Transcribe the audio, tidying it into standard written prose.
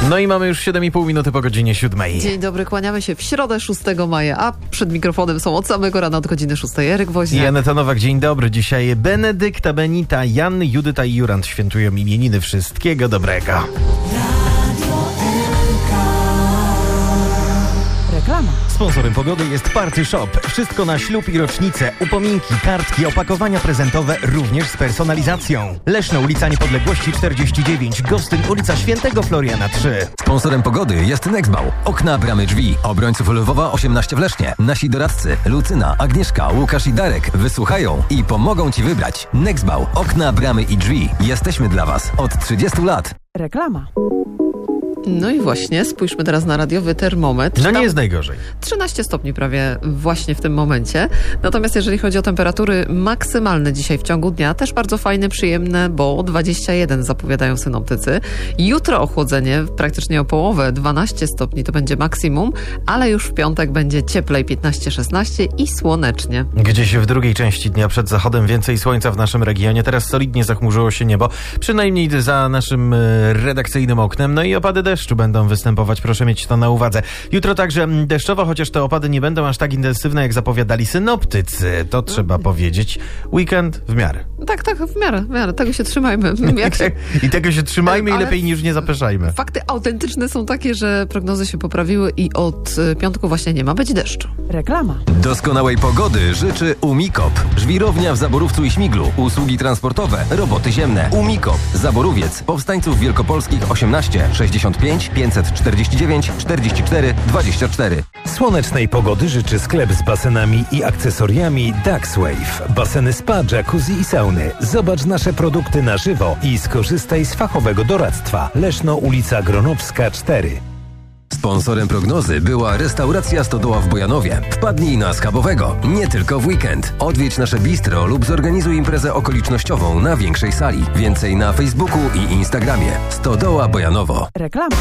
No i mamy już 7,5 minuty po godzinie 7. Dzień dobry, kłaniamy się w środę 6 maja, a przed mikrofonem są od samego rana od godziny 6 Eryk Woźniak. I Aneta Nowak, dzień dobry. Dzisiaj Benedykta, Benita, Jan, Judyta i Jurand świętują imieniny. Wszystkiego dobrego. Reklama. Sponsorem pogody jest Party Shop. Wszystko na ślub i rocznicę. Upominki, kartki, opakowania prezentowe, również z personalizacją. Leszno, ulica Niepodległości 49. Gostyn, ulica Świętego Floriana 3. Sponsorem pogody jest Nexbau. Okna, bramy, drzwi. Obrońców Lwowa 18 w Lesznie. Nasi doradcy Lucyna, Agnieszka, Łukasz i Darek wysłuchają i pomogą Ci wybrać. Nexbau. Okna, bramy i drzwi. Jesteśmy dla Was od 30 lat. Reklama. No i właśnie, spójrzmy teraz na radiowy termometr. No nie jest najgorzej. 13 stopni prawie właśnie w tym momencie. Natomiast jeżeli chodzi o temperatury maksymalne dzisiaj w ciągu dnia, też bardzo fajne, przyjemne, bo 21 zapowiadają synoptycy. Jutro ochłodzenie praktycznie o połowę, 12 stopni to będzie maksimum, ale już w piątek będzie cieplej, 15-16 i słonecznie. Gdzieś w drugiej części dnia przed zachodem więcej słońca w naszym regionie. Teraz solidnie zachmurzyło się niebo, przynajmniej za naszym redakcyjnym oknem. No i opady deszczu będą występować, proszę mieć to na uwadze. Jutro także deszczowo, chociaż te opady nie będą aż tak intensywne, jak zapowiadali synoptycy. To trzeba powiedzieć. Weekend w miarę. Tak, w miarę. Tego się trzymajmy. I tego się trzymajmy i lepiej niż nie zapeszajmy. Fakty autentyczne są takie, że prognozy się poprawiły i od piątku właśnie nie ma być deszczu. Reklama. Doskonałej pogody życzy Umikop. Żwirownia w Zaborówcu i Śmiglu. Usługi transportowe, roboty ziemne. Umikop. Zaborowiec. Powstańców Wielkopolskich 18 65 549 44 24. Słonecznej pogody życzy sklep z basenami i akcesoriami Duckswave. Baseny spa, jacuzzi i sauny. Zobacz nasze produkty na żywo i skorzystaj z fachowego doradztwa. Leszno, ulica Gronowska 4. Sponsorem prognozy była restauracja Stodoła w Bojanowie. Wpadnij na schabowego, nie tylko w weekend. Odwiedź nasze bistro lub zorganizuj imprezę okolicznościową na większej sali. Więcej na Facebooku i Instagramie. Stodoła Bojanowo. Reklama.